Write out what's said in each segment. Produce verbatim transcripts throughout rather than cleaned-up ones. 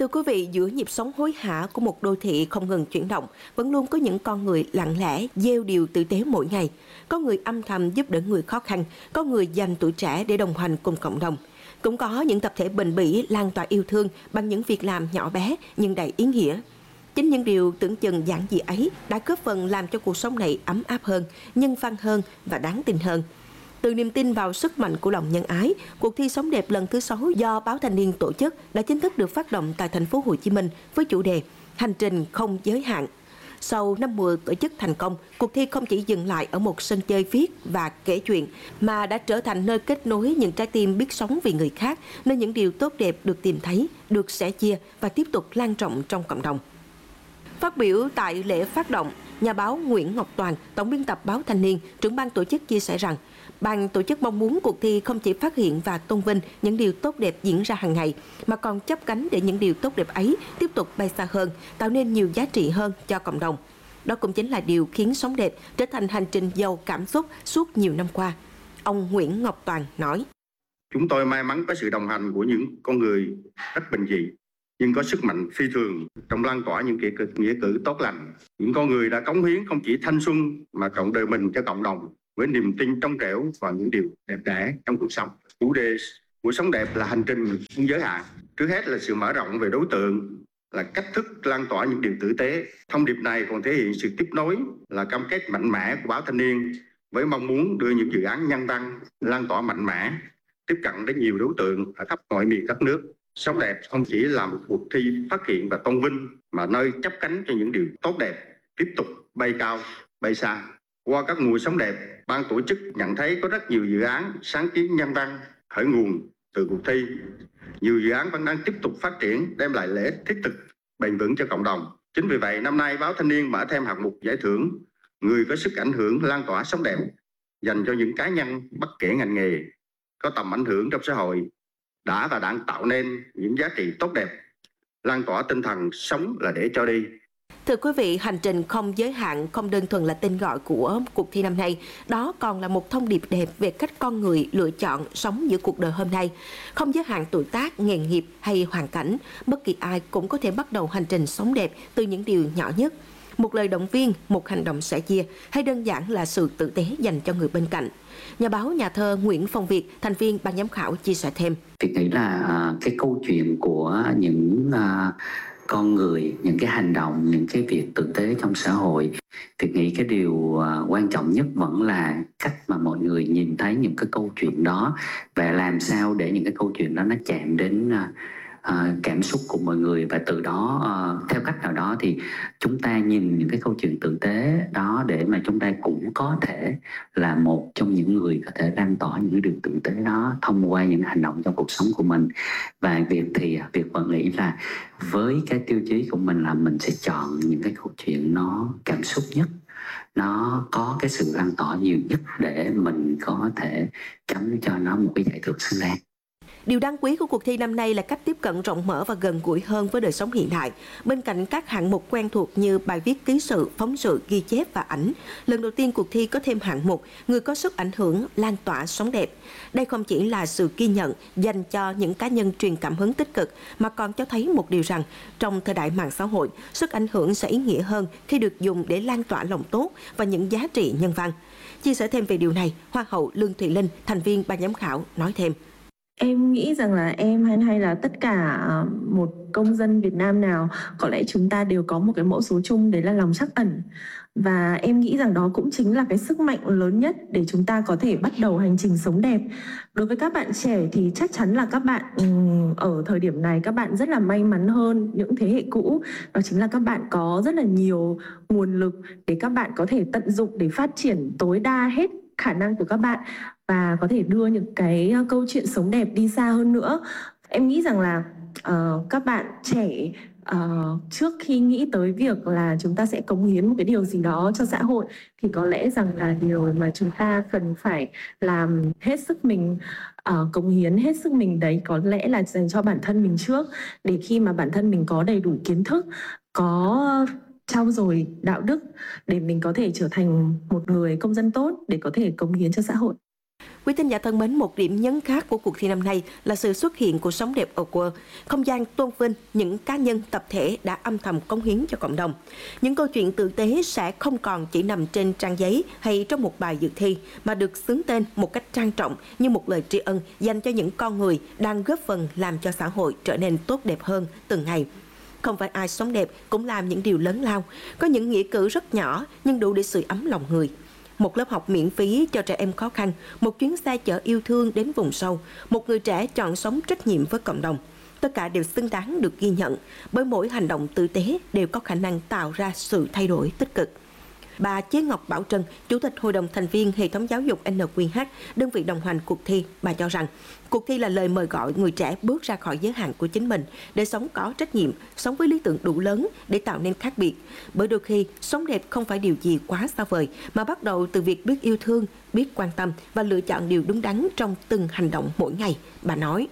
Thưa quý vị, giữa nhịp sống hối hả của một đô thị không ngừng chuyển động, vẫn luôn có những con người lặng lẽ, gieo điều tử tế mỗi ngày. Có người âm thầm giúp đỡ người khó khăn, có người dành tuổi trẻ để đồng hành cùng cộng đồng. Cũng có những tập thể bền bỉ lan tỏa yêu thương bằng những việc làm nhỏ bé nhưng đầy ý nghĩa. Chính những điều tưởng chừng giản dị ấy đã góp phần làm cho cuộc sống này ấm áp hơn, nhân văn hơn và đáng tin hơn. Từ niềm tin vào sức mạnh của lòng nhân ái, cuộc thi Sống đẹp lần thứ sáu do Báo Thanh niên tổ chức đã chính thức được phát động tại thành phố Hồ Chí Minh với chủ đề Hành trình không giới hạn. Sau năm mùa tổ chức thành công, cuộc thi không chỉ dừng lại ở một sân chơi viết và kể chuyện, mà đã trở thành nơi kết nối những trái tim biết sống vì người khác, nơi những điều tốt đẹp được tìm thấy, được sẻ chia và tiếp tục lan rộng trong cộng đồng. Phát biểu tại lễ phát động, nhà báo Nguyễn Ngọc Toàn, tổng biên tập Báo Thanh niên, trưởng ban tổ chức chia sẻ rằng, ban tổ chức mong muốn cuộc thi không chỉ phát hiện và tôn vinh những điều tốt đẹp diễn ra hàng ngày, mà còn chắp cánh để những điều tốt đẹp ấy tiếp tục bay xa hơn, tạo nên nhiều giá trị hơn cho cộng đồng. Đó cũng chính là điều khiến Sống đẹp trở thành hành trình giàu cảm xúc suốt nhiều năm qua. Ông Nguyễn Ngọc Toàn nói: Chúng tôi may mắn có sự đồng hành của những con người rất bình dị, nhưng có sức mạnh phi thường trong lan tỏa những nghĩa cử, nghĩa cử tốt lành. Những con người đã cống hiến không chỉ thanh xuân mà trọn đời mình cho cộng đồng với niềm tin trong trẻo vào những điều đẹp đẽ trong cuộc sống. Chủ đề của Sống đẹp là hành trình không giới hạn. Trước hết là sự mở rộng về đối tượng, là cách thức lan tỏa những điều tử tế. Thông điệp này còn thể hiện sự tiếp nối, là cam kết mạnh mẽ của Báo Thanh niên với mong muốn đưa những dự án nhân văn lan tỏa mạnh mẽ, tiếp cận đến nhiều đối tượng ở khắp mọi miền đất nước. Sống đẹp không chỉ là một cuộc thi phát hiện và tôn vinh, mà nơi chắp cánh cho những điều tốt đẹp tiếp tục bay cao, bay xa. Qua các mùa Sống đẹp, ban tổ chức nhận thấy có rất nhiều dự án sáng kiến nhân văn khởi nguồn từ cuộc thi. Nhiều dự án vẫn đang tiếp tục phát triển, đem lại lợi ích thiết thực, bền vững cho cộng đồng. Chính vì vậy, năm nay Báo Thanh niên mở thêm hạng mục giải thưởng người có sức ảnh hưởng lan tỏa sống đẹp, dành cho những cá nhân bất kể ngành nghề có tầm ảnh hưởng trong xã hội, đã và đang tạo nên những giá trị tốt đẹp, lan tỏa tinh thần sống là để cho đi. Thưa quý vị, hành trình không giới hạn không đơn thuần là tên gọi của cuộc thi năm nay, đó còn là một thông điệp đẹp về cách con người lựa chọn sống giữa cuộc đời hôm nay. Không giới hạn tuổi tác, nghề nghiệp hay hoàn cảnh, bất kỳ ai cũng có thể bắt đầu hành trình sống đẹp từ những điều nhỏ nhất. Một lời động viên, một hành động sẻ chia, hay đơn giản là sự tử tế dành cho người bên cạnh. Nhà báo, nhà thơ Nguyễn Phong Việt, thành viên ban giám khảo chia sẻ thêm. Tôi nghĩ là uh, cái câu chuyện của những uh, con người, những cái hành động, những cái việc tử tế trong xã hội, tôi nghĩ cái điều uh, quan trọng nhất vẫn là cách mà mọi người nhìn thấy những cái câu chuyện đó, và làm sao để những cái câu chuyện đó nó chạm đến uh, Uh, cảm xúc của mọi người, và từ đó uh, theo cách nào đó thì chúng ta nhìn những cái câu chuyện tử tế đó để mà chúng ta cũng có thể là một trong những người có thể lan tỏa những điều tử tế đó thông qua những hành động trong cuộc sống của mình. Và việc thì việc vẫn nghĩ là với cái tiêu chí của mình là mình sẽ chọn những cái câu chuyện nó cảm xúc nhất, nó có cái sự lan tỏa nhiều nhất để mình có thể chấm cho nó một cái giải thưởng xứng đáng. Điều đáng quý của cuộc thi năm nay là cách tiếp cận rộng mở và gần gũi hơn với đời sống hiện đại. Bên cạnh các hạng mục quen thuộc như bài viết ký sự, phóng sự, ghi chép và ảnh, lần đầu tiên cuộc thi có thêm hạng mục người có sức ảnh hưởng lan tỏa sống đẹp. Đây không chỉ là sự ghi nhận dành cho những cá nhân truyền cảm hứng tích cực, mà còn cho thấy một điều rằng trong thời đại mạng xã hội, sức ảnh hưởng sẽ ý nghĩa hơn khi được dùng để lan tỏa lòng tốt và những giá trị nhân văn. Chia sẻ thêm về điều này, Hoa hậu Lương Thùy Linh, thành viên ban giám khảo, nói thêm. Em nghĩ rằng là em hay hay là tất cả một công dân Việt Nam nào, có lẽ chúng ta đều có một cái mẫu số chung, đấy là lòng trắc ẩn. Và em nghĩ rằng đó cũng chính là cái sức mạnh lớn nhất để chúng ta có thể bắt đầu hành trình sống đẹp. Đối với các bạn trẻ thì chắc chắn là các bạn ở thời điểm này các bạn rất là may mắn hơn những thế hệ cũ. Đó chính là các bạn có rất là nhiều nguồn lực để các bạn có thể tận dụng để phát triển tối đa hết khả năng của các bạn và có thể đưa những cái câu chuyện sống đẹp đi xa hơn nữa. Em nghĩ rằng là uh, các bạn trẻ uh, trước khi nghĩ tới việc là chúng ta sẽ cống hiến một cái điều gì đó cho xã hội thì có lẽ rằng là điều mà chúng ta cần phải làm hết sức mình, uh, cống hiến hết sức mình đấy có lẽ là dành cho bản thân mình trước, để khi mà bản thân mình có đầy đủ kiến thức, có trau dồi đạo đức để mình có thể trở thành một người công dân tốt để có thể cống hiến cho xã hội. Quý thính giả thân mến, một điểm nhấn khác của cuộc thi năm nay là sự xuất hiện của Sống Đẹp Award, không gian tôn vinh những cá nhân tập thể đã âm thầm cống hiến cho cộng đồng. Những câu chuyện tử tế sẽ không còn chỉ nằm trên trang giấy hay trong một bài dự thi, mà được xướng tên một cách trang trọng như một lời tri ân dành cho những con người đang góp phần làm cho xã hội trở nên tốt đẹp hơn từng ngày. Không phải ai sống đẹp cũng làm những điều lớn lao, có những nghĩa cử rất nhỏ nhưng đủ để sưởi ấm lòng người. Một lớp học miễn phí cho trẻ em khó khăn, một chuyến xe chở yêu thương đến vùng sâu, một người trẻ chọn sống trách nhiệm với cộng đồng. Tất cả đều xứng đáng được ghi nhận, bởi mỗi hành động tử tế đều có khả năng tạo ra sự thay đổi tích cực. Bà Chế Ngọc Bảo Trân, Chủ tịch Hội đồng thành viên Hệ thống Giáo dục en quy hát, đơn vị đồng hành cuộc thi, bà cho rằng cuộc thi là lời mời gọi người trẻ bước ra khỏi giới hạn của chính mình để sống có trách nhiệm, sống với lý tưởng đủ lớn để tạo nên khác biệt. Bởi đôi khi, sống đẹp không phải điều gì quá xa vời, mà bắt đầu từ việc biết yêu thương, biết quan tâm và lựa chọn điều đúng đắn trong từng hành động mỗi ngày, bà nói.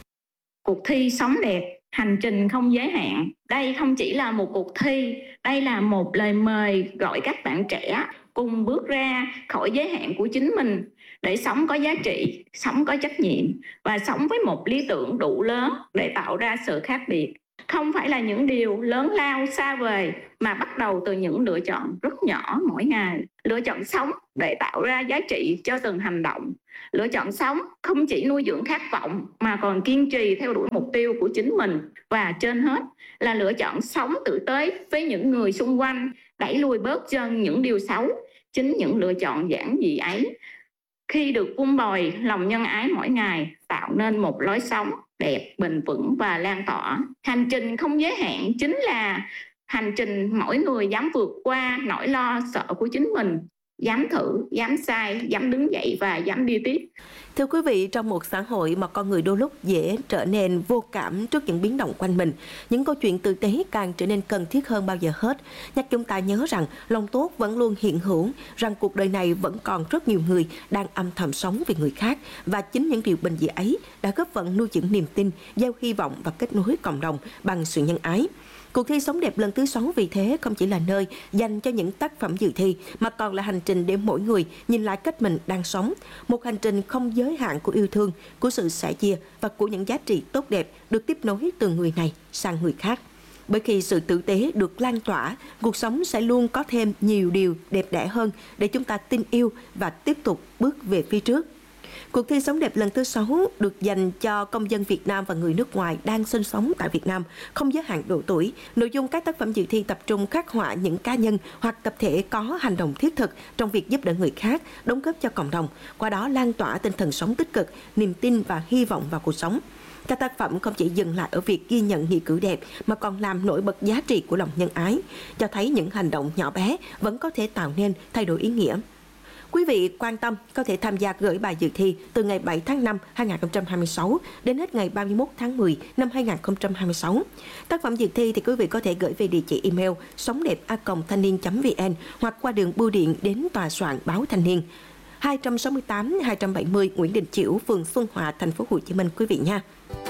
Cuộc thi Sống Đẹp, hành trình không giới hạn. Đây không chỉ là một cuộc thi, đây là một lời mời gọi các bạn trẻ cùng bước ra khỏi giới hạn của chính mình để sống có giá trị, sống có trách nhiệm và sống với một lý tưởng đủ lớn để tạo ra sự khác biệt. Không phải là những điều lớn lao xa vời mà bắt đầu từ những lựa chọn rất nhỏ mỗi ngày. Lựa chọn sống để tạo ra giá trị cho từng hành động. Lựa chọn sống không chỉ nuôi dưỡng khát vọng mà còn kiên trì theo đuổi mục tiêu của chính mình. Và trên hết là lựa chọn sống tử tế với những người xung quanh, đẩy lùi bớt dần những điều xấu. Chính những lựa chọn giản dị ấy, khi được vun bồi lòng nhân ái mỗi ngày, tạo nên một lối sống đẹp, bền vững và lan tỏa. Hành trình không giới hạn chính là hành trình mỗi người dám vượt qua nỗi lo sợ của chính mình, dám thử, dám sai, dám đứng dậy và dám đi tiếp. Thưa quý vị, trong một xã hội mà con người đôi lúc dễ trở nên vô cảm trước những biến động quanh mình, những câu chuyện tử tế càng trở nên cần thiết hơn bao giờ hết. Nhắc chúng ta nhớ rằng lòng tốt vẫn luôn hiện hữu, rằng cuộc đời này vẫn còn rất nhiều người đang âm thầm sống vì người khác, và chính những điều bình dị ấy đã góp phần nuôi dưỡng niềm tin, gieo hy vọng và kết nối cộng đồng bằng sự nhân ái. Cuộc thi Sống Đẹp lần thứ sáu vì thế không chỉ là nơi dành cho những tác phẩm dự thi, mà còn là hành trình để mỗi người nhìn lại cách mình đang sống. Một hành trình không giới hạn của yêu thương, của sự sẻ chia và của những giá trị tốt đẹp được tiếp nối từ người này sang người khác. Bởi khi sự tử tế được lan tỏa, cuộc sống sẽ luôn có thêm nhiều điều đẹp đẽ hơn để chúng ta tin yêu và tiếp tục bước về phía trước. Cuộc thi Sống Đẹp lần thứ sáu được dành cho công dân Việt Nam và người nước ngoài đang sinh sống tại Việt Nam, không giới hạn độ tuổi. Nội dung các tác phẩm dự thi tập trung khắc họa những cá nhân hoặc tập thể có hành động thiết thực trong việc giúp đỡ người khác, đóng góp cho cộng đồng, qua đó lan tỏa tinh thần sống tích cực, niềm tin và hy vọng vào cuộc sống. Các tác phẩm không chỉ dừng lại ở việc ghi nhận nghĩa cử đẹp mà còn làm nổi bật giá trị của lòng nhân ái, cho thấy những hành động nhỏ bé vẫn có thể tạo nên thay đổi ý nghĩa. Quý vị quan tâm có thể tham gia gửi bài dự thi từ ngày bảy tháng năm năm hai nghìn không trăm hai mươi sáu đến hết ngày ba mươi mốt tháng mười năm hai nghìn không trăm hai mươi sáu. Tác phẩm dự thi thì quý vị có thể gửi về địa chỉ email sống đẹp a còng thanh niên chấm vn hoặc qua đường bưu điện đến tòa soạn Báo Thanh Niên, hai trăm sáu mươi tám hai trăm bảy mươi Nguyễn Đình Chiểu, phường Xuân Hòa, thành phố Hồ Chí Minh quý vị nha.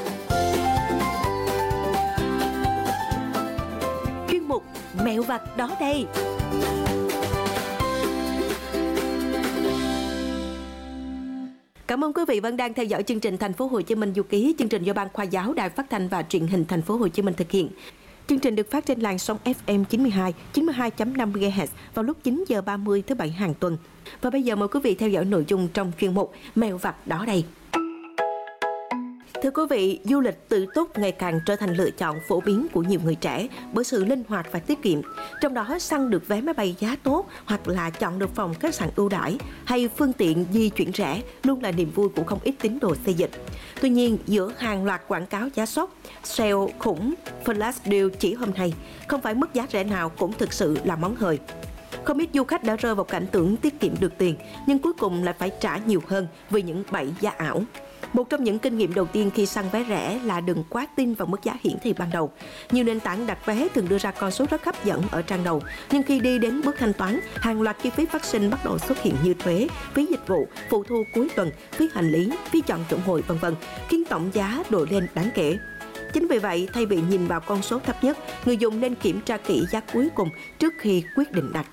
Chuyên mục Mẹo vặt đó đây. Cảm ơn quý vị vẫn đang theo dõi chương trình Thành phố Hồ Chí Minh Du Ký, chương trình do Ban Khoa giáo Đài Phát thanh và Truyền hình Thành phố Hồ Chí Minh thực hiện. Chương trình được phát trên làn sóng ép em chín mươi hai, chín mươi hai chấm năm MHz vào lúc chín giờ ba mươi thứ bảy hàng tuần. Và bây giờ mời quý vị theo dõi nội dung trong chuyên mục Mẹo vặt đó đây. Thưa quý vị, du lịch tự túc ngày càng trở thành lựa chọn phổ biến của nhiều người trẻ bởi sự linh hoạt và tiết kiệm. Trong đó, săn được vé máy bay giá tốt hoặc là chọn được phòng khách sạn ưu đãi hay phương tiện di chuyển rẻ luôn là niềm vui của không ít tín đồ xây dịch. Tuy nhiên, giữa hàng loạt quảng cáo giá sốc, sale khủng, flash deal chỉ hôm nay, không phải mức giá rẻ nào cũng thực sự là món hời. Không ít du khách đã rơi vào cảnh tưởng tiết kiệm được tiền, nhưng cuối cùng lại phải trả nhiều hơn vì những bẫy giá ảo. Một trong những kinh nghiệm đầu tiên khi săn vé rẻ là đừng quá tin vào mức giá hiển thị ban đầu. Nhiều nền tảng đặt vé thường đưa ra con số rất hấp dẫn ở trang đầu, nhưng khi đi đến bước thanh toán, hàng loạt chi phí phát sinh bắt đầu xuất hiện như thuế, phí dịch vụ, phụ thu cuối tuần, phí hành lý, phí chọn chỗ ngồi vân vân, khiến tổng giá đội lên đáng kể. Chính vì vậy, thay vì nhìn vào con số thấp nhất, người dùng nên kiểm tra kỹ giá cuối cùng trước khi quyết định đặt.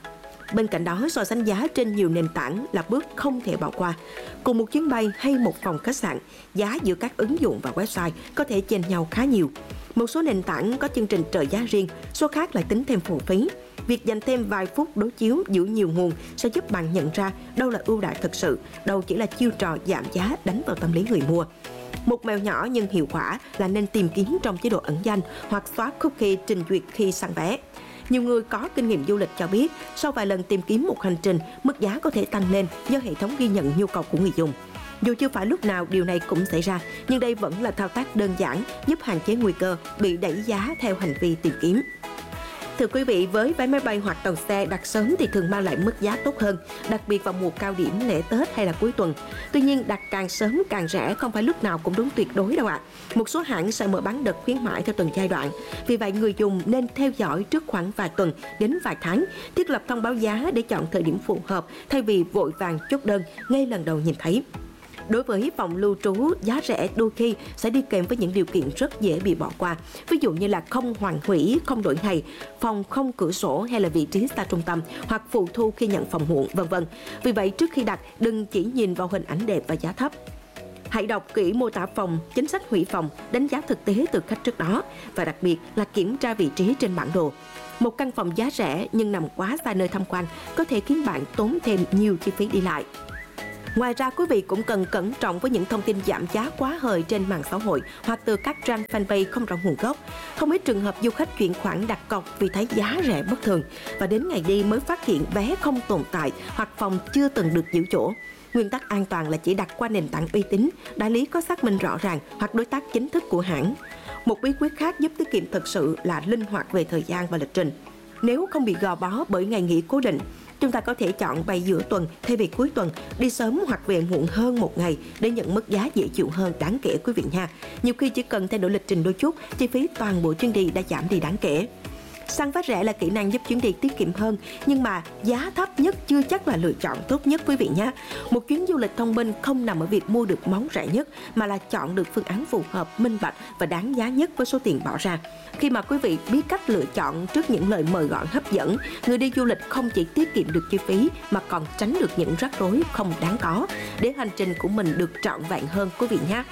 Bên cạnh đó, so sánh giá trên nhiều nền tảng là bước không thể bỏ qua. Cùng một chuyến bay hay một phòng khách sạn, giá giữa các ứng dụng và website có thể chênh nhau khá nhiều. Một số nền tảng có chương trình trợ giá riêng, số khác lại tính thêm phụ phí. Việc dành thêm vài phút đối chiếu giữa nhiều nguồn sẽ giúp bạn nhận ra đâu là ưu đãi thực sự, đâu chỉ là chiêu trò giảm giá đánh vào tâm lý người mua. Một mẹo nhỏ nhưng hiệu quả là nên tìm kiếm trong chế độ ẩn danh hoặc xóa cookie trình duyệt khi săn vé. Nhiều người có kinh nghiệm du lịch cho biết, sau vài lần tìm kiếm một hành trình, mức giá có thể tăng lên do hệ thống ghi nhận nhu cầu của người dùng. Dù chưa phải lúc nào điều này cũng xảy ra, nhưng đây vẫn là thao tác đơn giản giúp hạn chế nguy cơ bị đẩy giá theo hành vi tìm kiếm. Thưa quý vị, với vé máy bay hoặc tàu xe đặt sớm thì thường mang lại mức giá tốt hơn, đặc biệt vào mùa cao điểm lễ Tết hay là cuối tuần. Tuy nhiên, đặt càng sớm càng rẻ không phải lúc nào cũng đúng tuyệt đối đâu ạ. À. Một số hãng sẽ mở bán đợt khuyến mãi theo từng giai đoạn. Vì vậy, người dùng nên theo dõi trước khoảng vài tuần đến vài tháng, thiết lập thông báo giá để chọn thời điểm phù hợp thay vì vội vàng chốt đơn ngay lần đầu nhìn thấy. Đối với phòng lưu trú, giá rẻ đôi khi sẽ đi kèm với những điều kiện rất dễ bị bỏ qua. Ví dụ như là không hoàn hủy, không đổi ngày, phòng không cửa sổ hay là vị trí xa trung tâm hoặc phụ thu khi nhận phòng muộn, vân vân. Vì vậy, trước khi đặt, đừng chỉ nhìn vào hình ảnh đẹp và giá thấp. Hãy đọc kỹ mô tả phòng, chính sách hủy phòng, đánh giá thực tế từ khách trước đó và đặc biệt là kiểm tra vị trí trên bản đồ. Một căn phòng giá rẻ nhưng nằm quá xa nơi tham quan có thể khiến bạn tốn thêm nhiều chi phí đi lại. Ngoài ra, quý vị cũng cần cẩn trọng với những thông tin giảm giá quá hời trên mạng xã hội hoặc từ các trang fanpage không rõ nguồn gốc. Không ít trường hợp du khách chuyển khoản đặt cọc vì thấy giá rẻ bất thường và đến ngày đi mới phát hiện vé không tồn tại hoặc phòng chưa từng được giữ chỗ. Nguyên tắc an toàn là chỉ đặt qua nền tảng uy tín, đại lý có xác minh rõ ràng hoặc đối tác chính thức của hãng. Một bí quyết khác giúp tiết kiệm thực sự là linh hoạt về thời gian và lịch trình. Nếu không bị gò bó bởi ngày nghỉ cố định, chúng ta có thể chọn bay giữa tuần thay vì cuối tuần, đi sớm hoặc về muộn hơn một ngày để nhận mức giá dễ chịu hơn đáng kể quý vị nha. Nhiều khi chỉ cần thay đổi lịch trình đôi chút, chi phí toàn bộ chuyến đi đã giảm đi đáng kể. Săn vé rẻ là kỹ năng giúp chuyến đi tiết kiệm hơn, nhưng mà giá thấp nhất chưa chắc là lựa chọn tốt nhất quý vị nhé. Một chuyến du lịch thông minh không nằm ở việc mua được món rẻ nhất, mà là chọn được phương án phù hợp, minh bạch và đáng giá nhất với số tiền bỏ ra. Khi mà quý vị biết cách lựa chọn trước những lời mời gọi hấp dẫn, người đi du lịch không chỉ tiết kiệm được chi phí mà còn tránh được những rắc rối không đáng có, để hành trình của mình được trọn vẹn hơn quý vị nhé.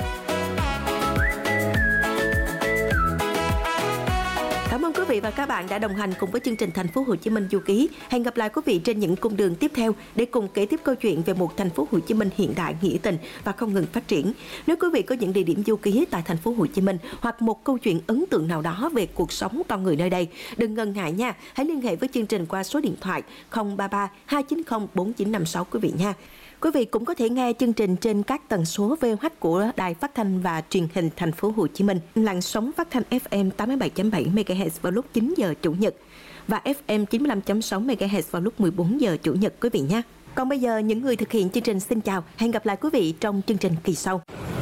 Cảm ơn quý vị và các bạn đã đồng hành cùng với chương trình Thành phố Hồ Chí Minh Du Ký. Hẹn gặp lại quý vị trên những cung đường tiếp theo để cùng kể tiếp câu chuyện về một thành phố Hồ Chí Minh hiện đại, nghĩa tình và không ngừng phát triển. Nếu quý vị có những địa điểm du ký tại Thành phố Hồ Chí Minh hoặc một câu chuyện ấn tượng nào đó về cuộc sống con người nơi đây, đừng ngần ngại nha. Hãy liên hệ với chương trình qua số điện thoại không ba ba hai chín không bốn chín năm sáu quý vị nha. Quý vị cũng có thể nghe chương trình trên các tần số vê o hát của Đài Phát thanh và Truyền hình Thành phố Hồ Chí Minh, làn sóng phát thanh ép em tám mươi bảy chấm bảy mê ga héc vào lúc chín giờ Chủ nhật và ép em chín mươi lăm chấm sáu mê ga héc vào lúc mười bốn giờ Chủ nhật quý vị nhé. Còn bây giờ, những người thực hiện chương trình xin chào, hẹn gặp lại quý vị trong chương trình kỳ sau.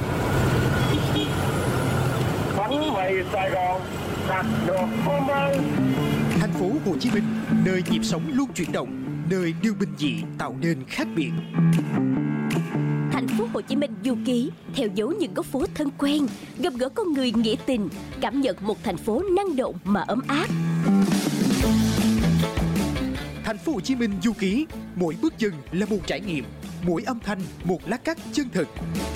Bánh mì Sài Gòn đặt được hôm nay. Thành phố Hồ Chí Minh, nơi nhịp sống luôn chuyển động, nơi điều bình dị tạo nên khác biệt. Thành phố Hồ Chí Minh du ký, theo dấu những góc phố thân quen, gặp gỡ con người nghĩa tình, cảm nhận một thành phố năng động mà ấm áp. Thành phố Hồ Chí Minh du ký, mỗi bước chân là một trải nghiệm, mỗi âm thanh một lát cắt chân thực.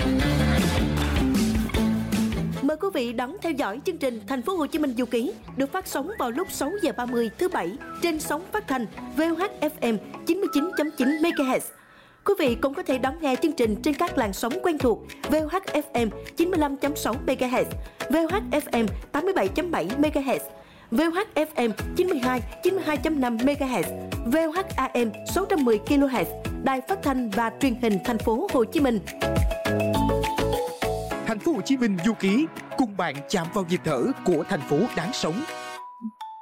Mời quý vị đón theo dõi chương trình Thành phố Hồ Chí Minh du ký được phát sóng vào lúc sáu giờ ba mươi thứ bảy trên sóng phát thanh vê o hát ép em chín mươi chín chấm chín mê ga héc. Quý vị cũng có thể đón nghe chương trình trên các làn sóng quen thuộc vê o hát ép em chín mươi lăm chấm sáu mê ga héc, vê o hát ép em tám mươi bảy chấm bảy mê ga héc, vê o hát ép em chín mươi hai, chín mươi hai chấm năm mê ga héc, vê o hát a em sáu trăm mười ki lô héc, Đài Phát thanh và Truyền hình Thành phố Hồ Chí Minh. Thành phố Hồ Chí Minh du ký, cùng bạn chạm vào nhịp thở của thành phố đáng sống.